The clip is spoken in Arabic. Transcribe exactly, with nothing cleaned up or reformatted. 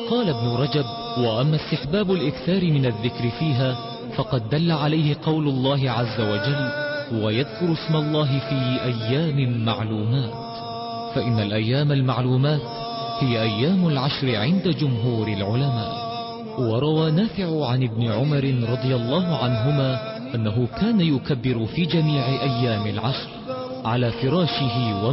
قال ابن رجب: وأما استحباب الإكثار من الذكر فيها فقد دل عليه قول الله عز وجل: ويذكر اسم الله في أيام معلومات. فإن الأيام المعلومات هي أيام العشر عند جمهور العلماء. وروى نافع عن ابن عمر رضي الله عنهما أنه كان يكبر في جميع أيام العشر على فراشه